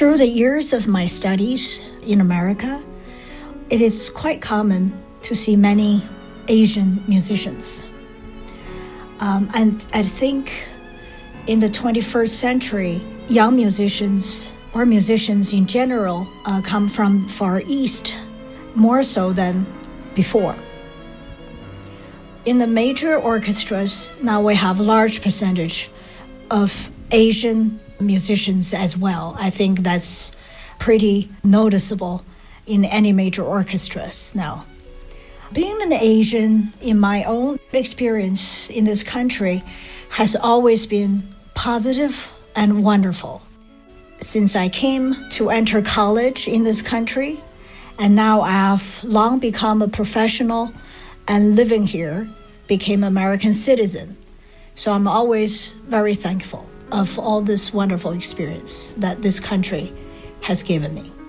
Through the years of my studies in America, it is quite common to see many Asian musicians. And I think in the 21st century, young musicians or musicians in general come from Far East more so than before. In the major orchestras, now we have a large percentage of Asian musicians as well. I think that's pretty noticeable in any major orchestras now. Being an Asian, in my own experience in this country, has always been positive and wonderful. Since I came to enter college in this country, and now I have long become a professional and living here, became an American citizen. So I'm always very thankful of all this wonderful experience that this country has given me.